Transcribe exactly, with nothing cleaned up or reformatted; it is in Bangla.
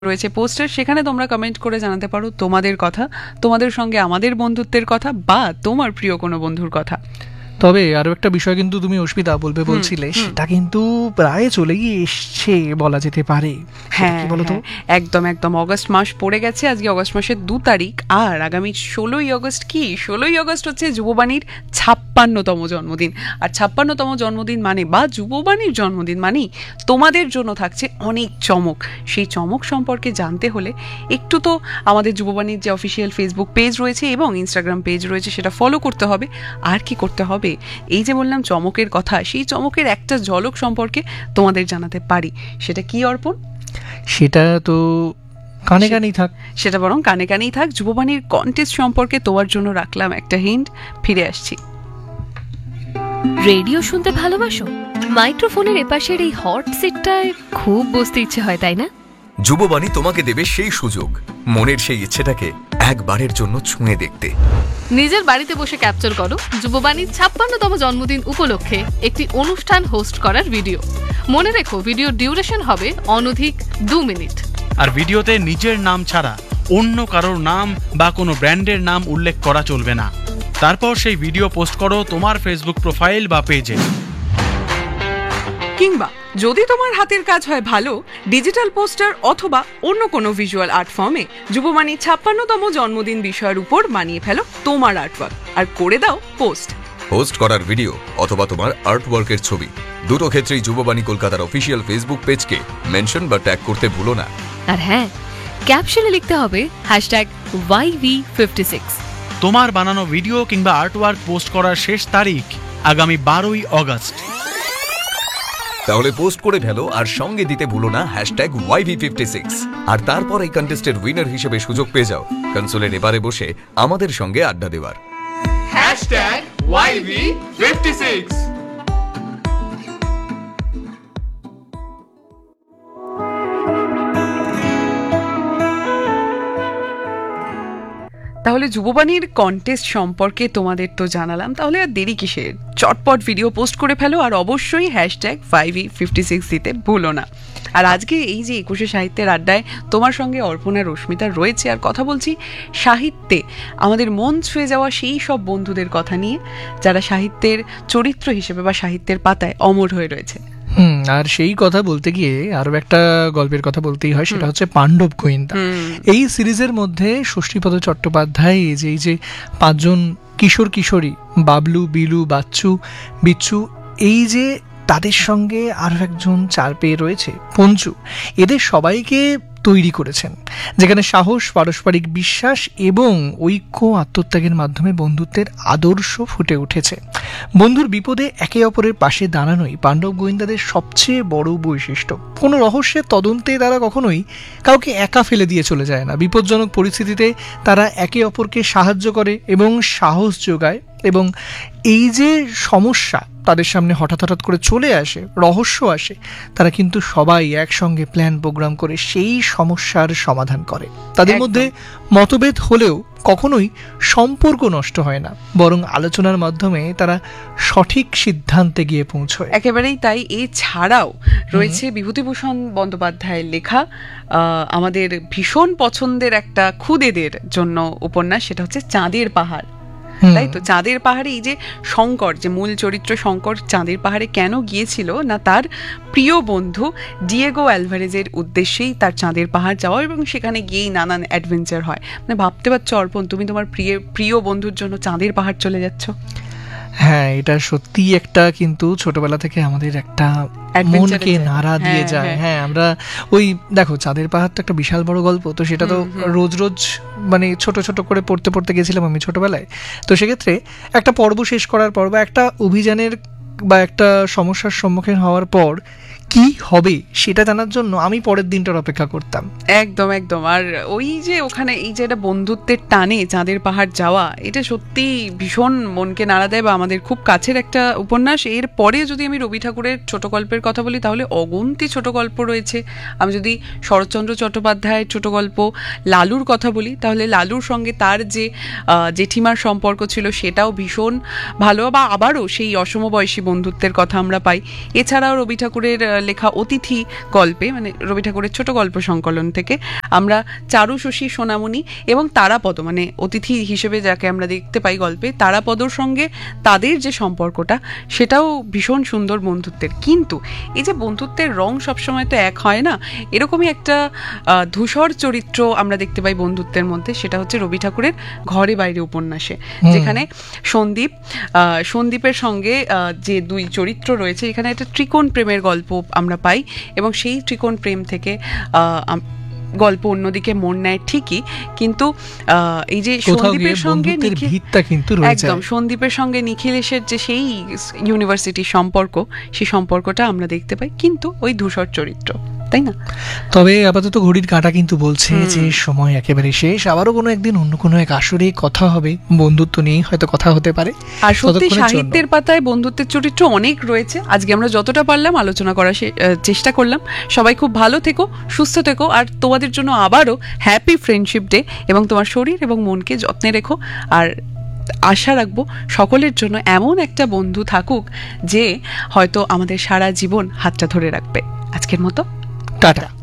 রয়েছে পোস্টার, সেখানে তোমরা কমেন্ট করে জানাতে পারো তোমাদের কথা, তোমাদের সঙ্গে আমাদের বন্ধুত্বের কথা বা তোমার প্রিয় কোনো বন্ধুর কথা। তবে আরো একটা বিষয় কিন্তু তুমি অস্মিতা বলবে বলছিলে, সেটা কিন্তু প্রায় চলে গিয়ে এসছে বলা যেতে পারে। হ্যাঁ একদম একদম অগস্ট মাস পড়ে গেছে, আজকে অগস্ট মাসের দু তারিখ, আর আগামী ষোলোই অগস্ট কি ষোলোই অগস্ট হচ্ছে যুববাণীর ছাপ্পান্নতম জন্মদিন। আর ছাপ্পান্নতম জন্মদিন মানে বা যুববাণীর জন্মদিন মানেই তোমাদের জন্য থাকছে অনেক চমক। সেই চমক সম্পর্কে জানতে হলে একটু তো আমাদের যুববাণীর যে অফিসিয়াল ফেসবুক পেজ রয়েছে এবং ইনস্টাগ্রাম পেজ রয়েছে সেটা ফলো করতে হবে। আর কি করতে হবে, এই যে বললাম চমকের কথা, সেই চমকের একটা ঝলক সম্পর্কে তোমাদের জানাতে পারি। সেটা কি অর্পণ? সেটা তো কানে কানেই থাক, সেটা বরং কানে কানেই থাক। যুববাণীর কন্টেস্ট সম্পর্কে তোমার জন্য রাখলাম একটা হিন্ট, ফিরে আসছি। রেডিও শুনতে ভালোবাসো? মাইক্রোফোনের এপাশের এই হট সিটটায় খুব বসতে ইচ্ছে হয়, তাই না? যুববাণী তোমাকে দেবে সেই সুযোগ, মনের সেই ইচ্ছেটাকে একবারের জন্য ছুঁয়ে দেখতে। নিজের বাড়িতে বসে ক্যাপচার করো যুববাণীর ছাপ্পান্নতম জন্মদিন উপলক্ষে একটি অনুষ্ঠান হোস্ট করার ভিডিও। মনে রেখো, ভিডিওর ডিউরেশন হবে অনধিক দু মিনিট। আর ভিডিওতে নিজের নাম ছাড়া অন্য কারোর নাম বা কোনো ব্র্যান্ডের নাম উল্লেখ করা চলবে না। তারপর সেই ভিডিও পোস্ট করো তোমার ফেসবুক প্রোফাইল বা পেজে। কিংবা যদি তোমার হাতের কাজ হয় ভালো, ডিজিটাল পোস্টার অথবা অন্য কোনো ভিজুয়াল আর্ট ফর্মে যুববাণী ছাপ্পান্নতম জন্মদিন বিষয়ের উপর বানিয়ে ফেলো তোমার আর্টওয়ার্ক আর করে দাও পোস্ট। পোস্ট করার ভিডিও অথবা তোমার আর্টওয়ার্কের ছবি, দুটো ক্ষেত্রেই যুববাণী কলকাতার অফিসিয়াল ফেসবুক পেজকে মেনশন বা ট্যাগ করতে ভুলো না। আর হ্যাঁ, ক্যাপশনে লিখতে হবে hashtag Y V fifty six. তোমার বানানো ভিডিও কিংবা আর্টওয়ার্ক পোস্ট করার শেষ তারিখ আগামী বারোই অগস্ট। তাহলে পোস্ট করে ফেলো আর সঙ্গে দিতে ভুলো না hashtag Y V fifty six. আর তারপর এই কন্টেস্টের উইনার হিসেবে সুযোগ পেয়ে যাও কনসোলের এবারে বসে আমাদের সঙ্গে আড্ডা দেওয়ার। Hashtag Y V fifty six. তাহলে যুববাণীর কন্টেস্ট সম্পর্কে তোমাদের তো জানালাম, তাহলে আর দেরি কিসের? চটপট ভিডিও পোস্ট করে ফেলো আর অবশ্যই হ্যাশট্যাগ ফাইভ ই ফিফটি সিক্স দিতে ভুলো না। আর আজকে এই যে একুশে সাহিত্যের আড্ডায় তোমার সঙ্গে অর্পণা রশ্মিতা রয়েছে, আর কথা বলছি সাহিত্যে আমাদের মন ছুঁয়ে যাওয়া সেই সব বন্ধুদের কথা নিয়ে যারা সাহিত্যের চরিত্র হিসেবে বা সাহিত্যের পাতায় অমর হয়ে রয়েছে। হুম আর সেই কথা বলতে গিয়ে আরো একটা গল্পের কথা বলতেই হয়, সেটা হচ্ছে পাণ্ডব গোয়েন্দা। এই সিরিজের মধ্যে ষষ্ঠীপদ চট্টোপাধ্যায় এই যে এই যে পাঁচজন কিশোর কিশোরী বাবলু, বিলু, বাচ্চু, বিচ্ছু, এই যে তাদের সঙ্গে আরো একজন চার পেয়ে রয়েছে পঞ্চু, এদের সবাইকে তৈরি করেছেন, যেখানে সাহস, পারস্পরিক বিশ্বাস এবং ঐক্য আত্মত্যাগের মাধ্যমে বন্ধুত্বের আদর্শ ফুটে উঠেছে। বন্ধুর বিপদে একে অপরের পাশে দাঁড়ানোই পাণ্ডব গোয়েন্দাদের সবচেয়ে বড় বৈশিষ্ট্য। কোনো রহস্যের তদন্তে তারা কখনোই কাউকে একা ফেলে দিয়ে চলে যায় না। বিপজ্জনক পরিস্থিতিতে তারা একে অপরকে সাহায্য করে এবং সাহস যোগায়, এবং এই যে সমস্যা তাদের সামনে হঠাৎ হঠাৎ করে চলে আসে, রহস্য আসে, তারা কিন্তু সবাই একসঙ্গে প্ল্যান প্রোগ্রাম করে সেই সমস্যার সমাধান করে। তাদের মধ্যে মতভেদ হলেও কখনোই সম্পর্ক নষ্ট হয় না, বরং আলোচনার মাধ্যমে তারা সঠিক সিদ্ধান্তে গিয়ে পৌঁছয়। একেবারেই তাই। এছাড়াও রয়েছে বিভূতিভূষণ বন্দ্যোপাধ্যায়ের লেখা আমাদের ভীষণ পছন্দের একটা খুদেদের জন্য উপন্যাস, সেটা হচ্ছে চাঁদের পাহাড়। তাই তো, চাঁদের পাহাড়ে এই যে শঙ্কর, যে মূল চরিত্র শঙ্কর চাঁদের পাহাড়ে কেন গিয়েছিল না, তার প্রিয় বন্ধু ডিয়েগো অ্যালভারেজের উদ্দেশ্যেই তার চাঁদের পাহাড় যাওয়া, এবং সেখানে গিয়েই নানান অ্যাডভেঞ্চার হয়। মানে ভাবতে পারছো অর্পণ, তুমি তোমার প্রিয় প্রিয় বন্ধুর জন্য চাঁদের পাহাড় চলে যাচ্ছ। হ্যাঁ, এটা সত্যি একটা কিন্তু ছোটবেলা থেকে আমাদের একটা মনকে নাড়া দিয়ে যায়। হ্যাঁ, আমরা ওই দেখো চাঁদের পাহাড় তো একটা বিশাল বড় গল্প, তো সেটা তো রোজ রোজ মানে ছোট ছোট করে পড়তে পড়তে গেছিলাম আমি ছোটবেলায়। তো সেক্ষেত্রে একটা পর্ব শেষ করার পর বা একটা অভিযানের বা একটা সমস্যার সম্মুখীন হওয়ার পর কি হবে সেটা জানার জন্য আমি পরের দিনটার অপেক্ষা করতাম। একদম একদম। আর ওই যে ওখানে এই যে একটা বন্ধুত্বের টানে চাঁদের পাহাড় যাওয়া, এটা সত্যি ভীষণ মনকে নাড়া দেয় বা আমাদের খুব কাছের একটা উপন্যাস। এর পরে যদি আমি রবি ঠাকুরের ছোট গল্পের কথা বলি, তাহলে অগুন্তি ছোট গল্প রয়েছে। আমি যদি শরৎচন্দ্র চট্টোপাধ্যায়ের ছোট গল্প লালুর কথা বলি, তাহলে লালুর সঙ্গে তার যে জেঠিমার সম্পর্ক ছিল সেটাও ভীষণ ভালো, বা আবারও সেই অসমবয়সী বন্ধুত্বের কথা আমরা পাই। এছাড়াও রবি ঠাকুরের ঠাকুরের লেখা অতিথি গল্পে, মানে রবি ঠাকুরের ছোট গল্প সংকলন থেকে আমরা চারু, শশী, সোনামণি এবং তারাপদ, মানে অতিথি হিসেবে যাকে আমরা দেখতে পাই গল্পে, তারাপদর সঙ্গে তাদের যে সম্পর্কটা সেটাও ভীষণ সুন্দর বন্ধুত্বের। কিন্তু এই যে বন্ধুত্বের রং সবসময় তো এক হয় না, এরকমই একটা আহ, ধূসর চরিত্র আমরা দেখতে পাই বন্ধুত্বের মধ্যে, সেটা হচ্ছে রবি ঠাকুরের ঘরে বাইরে উপন্যাসে, যেখানে সন্দীপ আহ, সন্দীপের সঙ্গে আহ, যে দুই চরিত্র রয়েছে, এখানে একটা ত্রিকোণ প্রেমের গল্প আমরা পাই এবং সেই ত্রিকোণ প্রেম থেকে আহ, আম- গল্প অন্যদিকে মন নেয় ঠিকই, কিন্তু আহ, এই যে কোথাও গিয়ে সন্দীপের সঙ্গে বন্ধুত্বের নিখিল- ভিতটা কিন্তু রয়ে একদম যায়। সন্দীপের সঙ্গে নিখিলেশের যে সেই ইউনিভার্সিটির সম্পর্ক, সেই সম্পর্কটা আমরা দেখতে পাই, কিন্তু ওই ধূসর চরিত্র, তাই না? তবে আপাতত ঘড়ির কাঁটা কিন্তু বলছে যে সময় একেবারে শেষ। আবারও কোনো একদিন অন্য কোনো এক আসরে কথা হবে, বন্ধুত্ব নিয়েই হয়তো কথা হতে পারে। আর সত্যি ততক্ষণের জন্য সাহিত্যের পাতায় বন্ধুত্বের চরিত্র অনেক রয়েছে, আজকে আমরা যতটা পারলাম আলোচনা করার সে- আহ, চেষ্টা করলাম। সবাই খুব ভালো থেকো, সুস্থ থেকো, আর তোমাদের জন্য আবারও হ্যাপি ফ্রেন্ডশিপ ডে, এবং তোমার শরীর এবং মনকে যত্নে রেখো। আর আশা রাখবো সকলের জন্য এমন একটা বন্ধু থাকুক যে হয়তো আমাদের সারা জীবন হাতটা ধরে রাখবে। আজকের মতো টাটা।